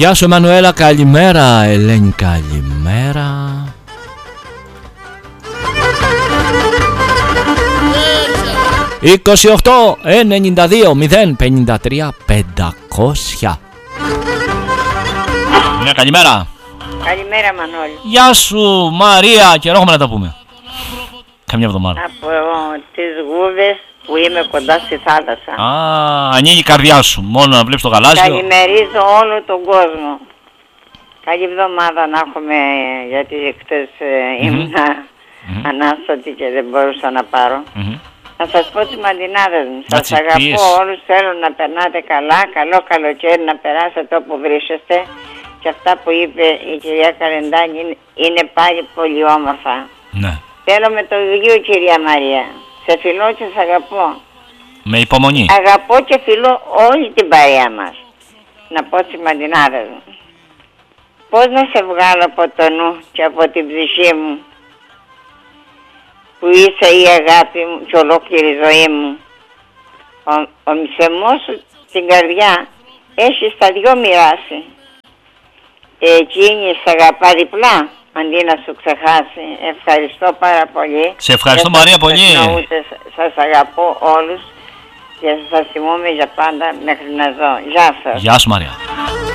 Γεια σου Εμμανουέλα, καλημέρα. Ελένη, καλημέρα. «28 92 053 500». Ναι, καλημέρα. Καλημέρα Μανώλη. Γεια σου Μαρία, καιρό έχουμε να τα πούμε. Καμιά εβδομάδα. Από τις Γούβες που είμαι κοντά στη θάλασσα. Ανοίγει η καρδιά σου, μόνο να βλέπεις το γαλάζιο. Καλημερίζω όλο τον κόσμο. Καλή εβδομάδα να έχουμε, γιατί χτες ήμουν ανάστατη και δεν μπορούσα να πάρω. Να σας πω τις μαντινάδες μου. Σας αγαπώ όλους, θέλω να περνάτε καλά. Καλό καλοκαίρι να περάσετε όπου βρίσκεστε. Και αυτά που είπε η κυρία Καλεντάκη είναι πάλι πολύ όμορφα. Ναι. Θέλω με το βιβλίο, κυρία Μαρία. Σε φιλώ και σε αγαπώ. Με υπομονή. Αγαπώ και φιλώ όλη την παρέα μας. Να πω τις μαντινάδες μου. Πώς να σε βγάλω από το νου και από την ψυχή μου, που είσαι η αγάπη μου και ολόκληρη η ζωή μου. Ο μισεμός σου στην καρδιά έχει στα δυο μοιράσει. Εκείνη σε αγαπά διπλά, αντί να σου ξεχάσει. Ευχαριστώ πάρα πολύ. Σε ευχαριστώ Μαρία πολύ. Σας αγαπώ όλους και σας θυμούμαι για πάντα μέχρι να ζω. Γεια σας. Γεια σου Μαρία.